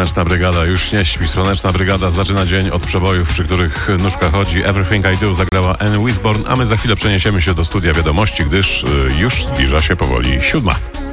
Słoneczna Brygada już nie śpi. Słoneczna Brygada zaczyna dzień od przebojów, przy których nóżka chodzi. Everything I Do zagrała Anne Wisborn, a my za chwilę przeniesiemy się do studia wiadomości, gdyż już zbliża się powoli 7.